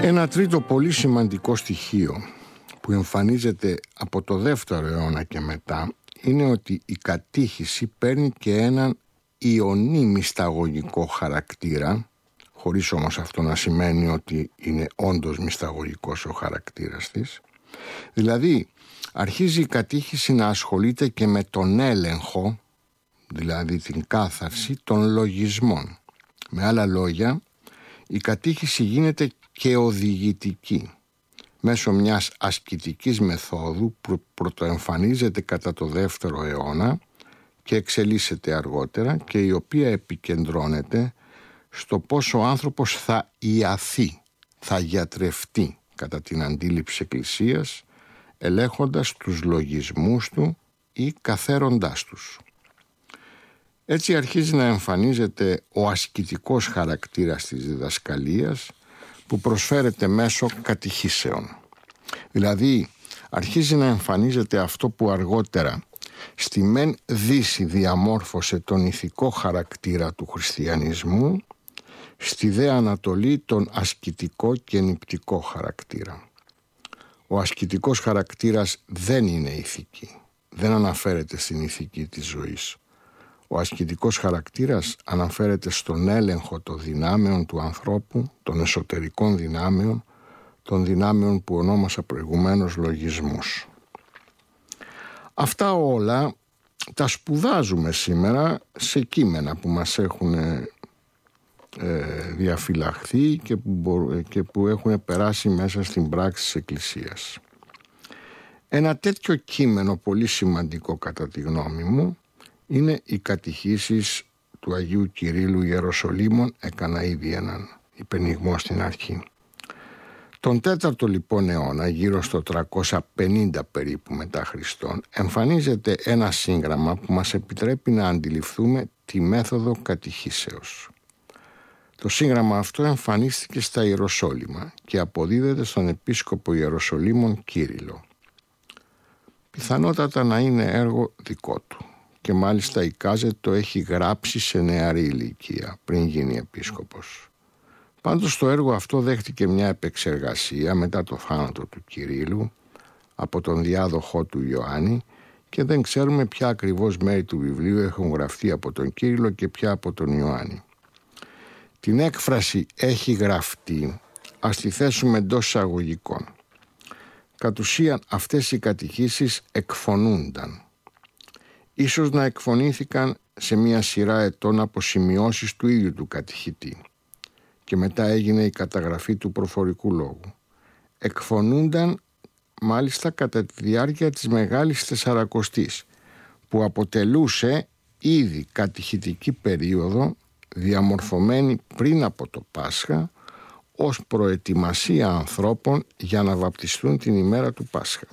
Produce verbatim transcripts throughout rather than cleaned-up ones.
Ένα τρίτο πολύ σημαντικό στοιχείο που εμφανίζεται από το δεύτερο αιώνα και μετά είναι ότι η κατήχηση παίρνει και έναν ιονή μυσταγωγικό χαρακτήρα, χωρίς όμως αυτό να σημαίνει ότι είναι όντως μυσταγωγικός ο χαρακτήρας της. Δηλαδή αρχίζει η κατήχηση να ασχολείται και με τον έλεγχο, δηλαδή την κάθαρση των λογισμών. Με άλλα λόγια, η κατήχηση γίνεται και οδηγητική μέσω μιας ασκητικής μεθόδου που πρωτοεμφανίζεται κατά το δεύτερο αιώνα και εξελίσσεται αργότερα και η οποία επικεντρώνεται στο πώς ο άνθρωπος θα ιαθεί, θα γιατρευτεί κατά την αντίληψη Εκκλησίας, ελέγχοντας τους λογισμούς του ή καθαίροντάς τους. Έτσι αρχίζει να εμφανίζεται ο ασκητικός χαρακτήρας της διδασκαλίας που προσφέρεται μέσω κατηχήσεων. Δηλαδή αρχίζει να εμφανίζεται αυτό που αργότερα στη μεν Δύση διαμόρφωσε τον ηθικό χαρακτήρα του χριστιανισμού, στη δε Ανατολή τον ασκητικό και νηπτικό χαρακτήρα. Ο ασκητικός χαρακτήρας δεν είναι ηθική, δεν αναφέρεται στην ηθική της ζωής. Ο ασκητικός χαρακτήρας αναφέρεται στον έλεγχο των δυνάμεων του ανθρώπου, των εσωτερικών δυνάμεων, των δυνάμεων που ονόμασα προηγουμένως λογισμούς. Αυτά όλα τα σπουδάζουμε σήμερα σε κείμενα που μας έχουν ε, διαφυλαχθεί και που, μπο, και που έχουν περάσει μέσα στην πράξη της Εκκλησίας. Ένα τέτοιο κείμενο πολύ σημαντικό κατά τη γνώμη μου είναι οι κατηχήσεις του Αγίου Κυρίλλου Ιεροσολύμων. Έκανα ήδη έναν υπενιγμό στην αρχή. Τον τέταρτο λοιπόν αιώνα, γύρω στο τριακόσια πενήντα περίπου μετά Χριστόν, εμφανίζεται ένα σύγγραμμα που μας επιτρέπει να αντιληφθούμε τη μέθοδο κατηχήσεως. Το σύγγραμμα αυτό εμφανίστηκε στα Ιεροσόλυμα και αποδίδεται στον επίσκοπο Ιεροσολύμων Κύριλλο. Πιθανότατα να είναι έργο δικό του και μάλιστα εικάζεται το έχει γράψει σε νεαρή ηλικία πριν γίνει επίσκοπος. Πάντως το έργο αυτό δέχτηκε μια επεξεργασία μετά το θάνατο του Κυρίλλου από τον διάδοχό του Ιωάννη και δεν ξέρουμε ποια ακριβώς μέρη του βιβλίου έχουν γραφτεί από τον Κύριλλο και ποια από τον Ιωάννη. Την έκφραση «έχει γραφτεί» ας τη θέσουμε εντός εισαγωγικών. Κατ' ουσίαν αυτές οι κατηχήσεις εκφωνούνταν. Ίσως να εκφωνήθηκαν σε μια σειρά ετών από σημειώσεις του ίδιου του κατηχητή και μετά έγινε η καταγραφή του προφορικού λόγου. Εκφωνούνταν μάλιστα κατά τη διάρκεια της Μεγάλης Τεσσαρακοστής που αποτελούσε ήδη κατηχητική περίοδο διαμορφωμένη πριν από το Πάσχα ως προετοιμασία ανθρώπων για να βαπτιστούν την ημέρα του Πάσχα.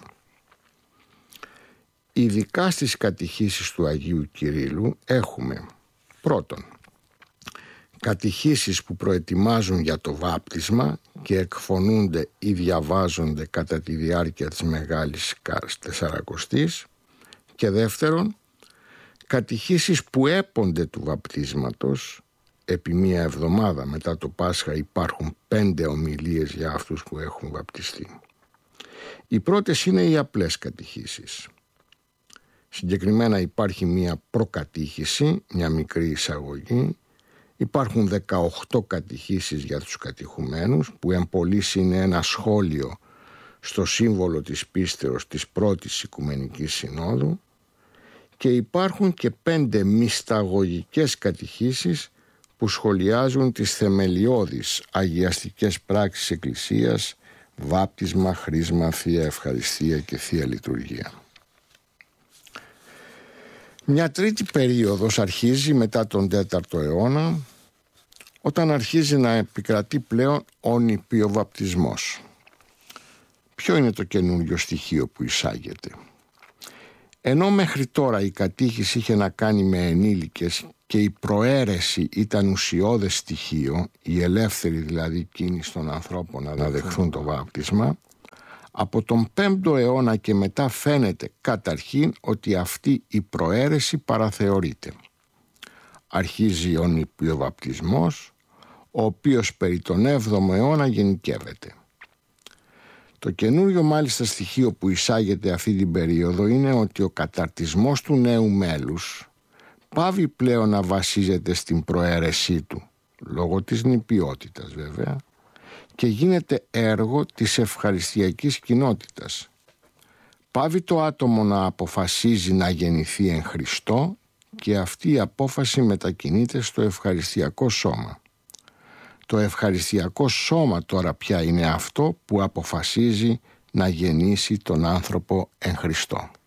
Ειδικά στις κατηχήσεις του Αγίου Κυρίλλου έχουμε πρώτον κατηχήσεις που προετοιμάζουν για το βάπτισμα και εκφωνούνται ή διαβάζονται κατά τη διάρκεια της Μεγάλης Τεσσαρακοστής και δεύτερον κατηχήσεις που έπονται του βαπτίσματος. Επί μία εβδομάδα μετά το Πάσχα υπάρχουν πέντε ομιλίες για αυτούς που έχουν βαπτιστεί. Οι πρώτες είναι οι απλές κατηχήσεις. Συγκεκριμένα υπάρχει μία προκατήχηση, μια μικρή εισαγωγή. Υπάρχουν δεκαοκτώ κατηχήσεις για τους κατηχουμένους που εμπολής είναι ένα σχόλιο στο σύμβολο της πίστεως της πρώτης Οικουμενικής Συνόδου και υπάρχουν και πέντε μυσταγωγικές κατηχήσεις που σχολιάζουν τις θεμελιώδεις αγιαστικές πράξεις Εκκλησίας, βάπτισμα, χρίσμα, Θεία Ευχαριστία και Θεία Λειτουργία. Μια τρίτη περίοδος αρχίζει μετά τον τέταρτο αιώνα, όταν αρχίζει να επικρατεί πλέον ο νηπιοβαπτισμός. Ποιο είναι το καινούριο στοιχείο που εισάγεται? Ενώ μέχρι τώρα η κατήχηση είχε να κάνει με ενήλικες και η προαίρεση ήταν ουσιώδες στοιχείο, η ελεύθερη δηλαδή κίνηση των ανθρώπων να δεχθούν το βάπτισμα, από τον πέμπτο αιώνα και μετά φαίνεται καταρχήν ότι αυτή η προαίρεση παραθεωρείται. Αρχίζει ο νηπιοβαπτισμός, ο οποίος περί τον έβδομο αιώνα γενικεύεται. Το καινούριο μάλιστα στοιχείο που εισάγεται αυτή την περίοδο είναι ότι ο καταρτισμός του νέου μέλους πάβει πλέον να βασίζεται στην προαίρεσή του, λόγω της νηπιότητας βέβαια, και γίνεται έργο της ευχαριστιακής κοινότητας. Πάβει το άτομο να αποφασίζει να γεννηθεί εν Χριστώ και αυτή η απόφαση μετακινείται στο ευχαριστιακό σώμα. Το ευχαριστιακό σώμα τώρα πια είναι αυτό που αποφασίζει να γεννήσει τον άνθρωπο εν Χριστώ.